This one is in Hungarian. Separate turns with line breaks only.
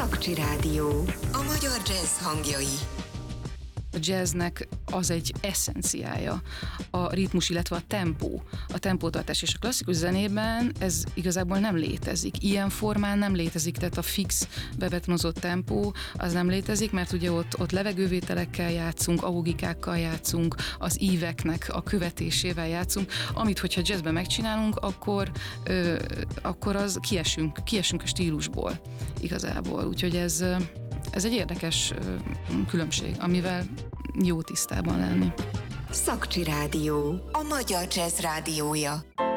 Szakcsi Rádió. A magyar jazz hangjai.
A jazznek az egy eszenciája, a ritmus, illetve a tempó, a tempótartás, és a klasszikus zenében ez igazából nem létezik. Ilyen formán nem létezik, tehát a fix, bebetonozott tempó az nem létezik, mert ugye ott levegővételekkel játszunk, augikákkal játszunk, az íveknek a követésével játszunk, amit hogyha jazzben megcsinálunk, akkor az kiesünk a stílusból igazából. Úgyhogy ez egy érdekes különbség, amivel jó tisztában lenni.
Szakcsi Rádió. A magyar jazz rádiója.